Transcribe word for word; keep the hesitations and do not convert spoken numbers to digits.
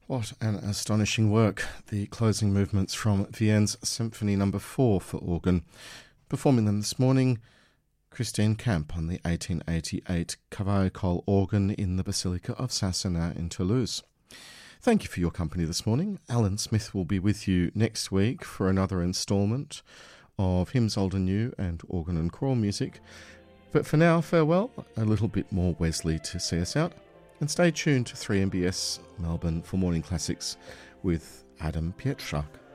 What an astonishing work, the closing movements from Vienn's Symphony Number four for organ. Performing them this morning, Christine Camp on the eighteen eighty-eight Cavaillé organ in the Basilica of Saint-Sernin in Toulouse. Thank you for your company this morning. Alan Smith will be with you next week for another instalment of Hymns Old and New and organ and choral music. But for now, farewell, a little bit more Wesley to see us out. And stay tuned to three M B S Melbourne for Morning Classics with Adam Pietrzak.